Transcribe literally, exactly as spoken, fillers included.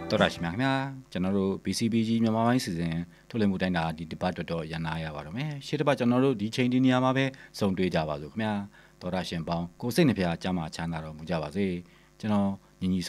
တော်ရရှိမြခင်ဗျာကျွန်တော်တို့ B C B G မြန်မာပိုင်းစီစဉ်ထုတ်လွှင့်မှုတိုင်းတာဒီတစ်ပတ်တော်တော်ရန်နာရပါတော့မယ်ရှေ့တစ်ပတ်ကျွန်တော်တို့ဒီချိန်ဒီနေရာမှာပဲစုံတွေ့ကြပါစို့ခင်ဗျာတော်ရရှင်ပေါင်းကိုစိတ်နှဖျားကြမ်းမှချမ်းသာတော်မူကြပါစေကျွန်တော်ညီညီဆ